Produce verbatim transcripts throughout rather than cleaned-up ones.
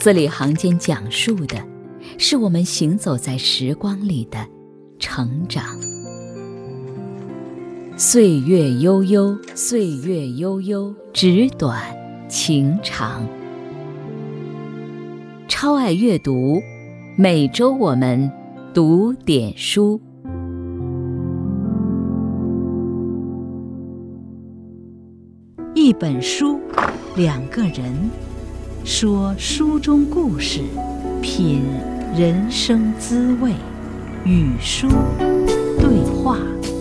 字里行间讲述的是我们行走在时光里的成长。岁月悠悠，岁月悠悠，纸短情长。超爱阅读，每周我们读点书。 一本书，两个人，说书中故事，品人生滋味，与书对话。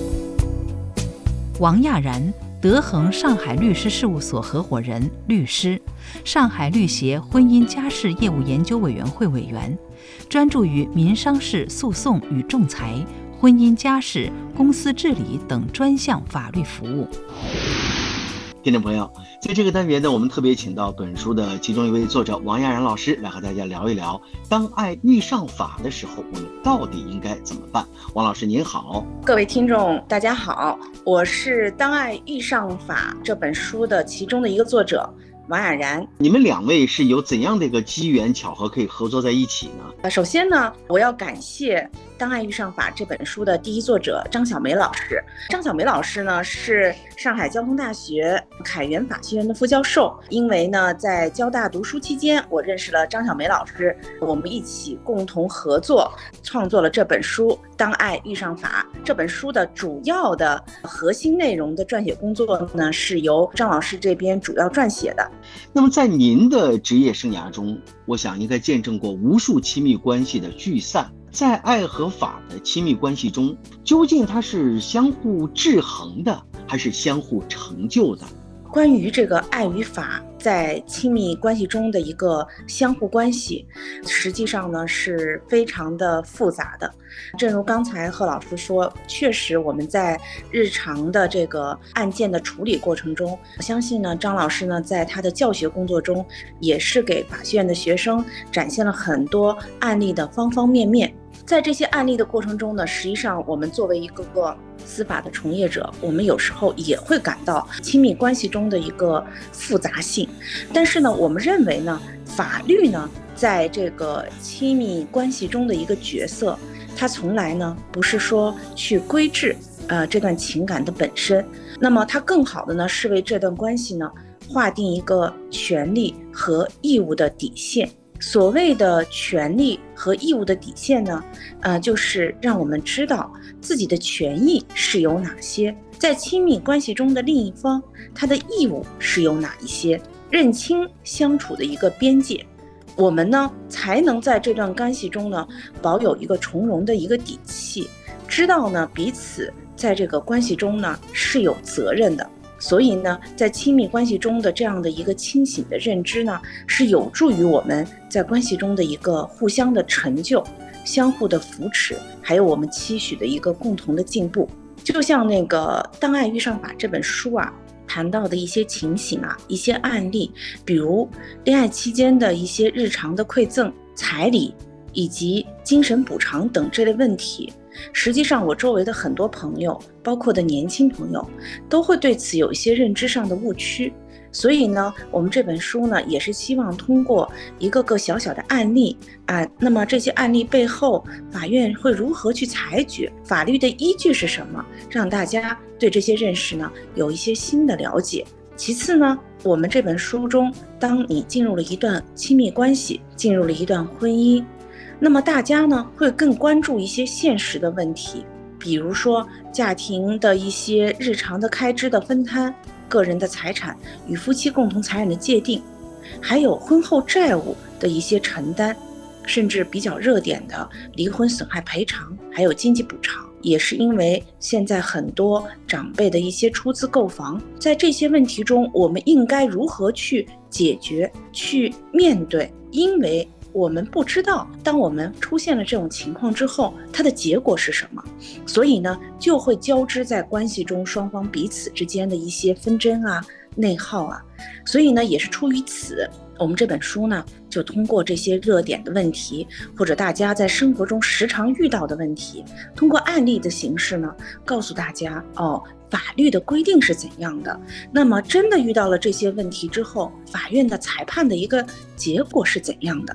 王亚然，德恒上海律师事务所合伙人、律师，上海律协婚姻家事业务研究委员会委员，专注于民商事诉讼与仲裁、婚姻家事、公司治理等专项法律服务。 听众朋友，在这个单元呢，我们特别请到本书的其中一位作者王亚然老师来和大家聊一聊，当爱遇上法的时候，我们到底应该怎么办？王老师您好。 各位听众大家好，我是《当爱遇上法》这本书的其中的一个作者王亚然。 你们两位是有怎样的一个机缘巧合可以合作在一起呢？ 首先呢，我要感谢《当爱遇上法》这本书的第一作者张小梅老师。张小梅老师呢是上海交通大学凯源法学院的副教授。因为呢在交大读书期间，我认识了张小梅老师，我们一起共同合作创作了这本书《当爱遇上法》。这本书的主要的核心内容的撰写工作呢，是由张老师这边主要撰写的。 那么在您的职业生涯中，我想应该见证过无数亲密关系的聚散。在爱和法的亲密关系中，究竟它是相互制衡的，还是相互成就的？ 关于这个爱与法在亲密关系中的一个相互关系，实际上呢是非常的复杂的。正如刚才贺老师说，确实我们在日常的这个案件的处理过程中，我相信呢张老师呢在他的教学工作中，也是给法学院的学生展现了很多案例的方方面面。在这些案例的过程中呢，实际上我们作为一个个司法的从业者，我们有时候也会感到亲密关系中的一个复杂性。但是呢，我们认为呢，法律呢在这个亲密关系中的一个角色，它从来呢不是说去规制呃这段情感的本身，那么它更好的呢是为这段关系呢划定一个权利和义务的底线。所谓的权利和义务的底线呢，呃，就是让我们知道自己的权益是有哪些，在亲密关系中的另一方，他的义务是有哪一些，认清相处的一个边界，我们呢才能在这段关系中呢保有一个从容的一个底气，知道呢彼此在这个关系中呢是有责任的。所以呢，在亲密关系中的这样的一个清醒的认知呢，是有助于我们在关系中的一个互相的成就、相互的扶持，还有我们期许的一个共同的进步。就像那个《当爱遇上法》这本书啊，谈到的一些情形啊，一些案例，比如恋爱期间的一些日常的馈赠、彩礼以及精神补偿等这类问题。实际上我周围的很多朋友，包括的年轻朋友，都会对此有一些认知上的误区。所以呢，我们这本书呢，也是希望通过一个个小小的案例啊，那么这些案例背后，法院会如何去裁决，法律的依据是什么，让大家对这些认识呢有一些新的了解。其次呢，我们这本书中，当你进入了一段亲密关系，进入了一段婚姻，那么大家呢会更关注一些现实的问题，比如说家庭的一些日常的开支的分摊，个人的财产与夫妻共同财产的界定，还有婚后债务的一些承担，甚至比较热点的离婚损害赔偿，还有经济补偿。也是因为现在很多长辈的一些出资购房，在这些问题中，我们应该如何去解决、去面对？因为我们不知道，当我们出现了这种情况之后，它的结果是什么，所以呢，就会交织在关系中双方彼此之间的一些纷争啊、内耗啊。所以呢，也是出于此，我们这本书呢，就通过这些热点的问题，或者大家在生活中时常遇到的问题，通过案例的形式呢，告诉大家哦，法律的规定是怎样的。那么真的遇到了这些问题之后，法院的裁判的一个结果是怎样的。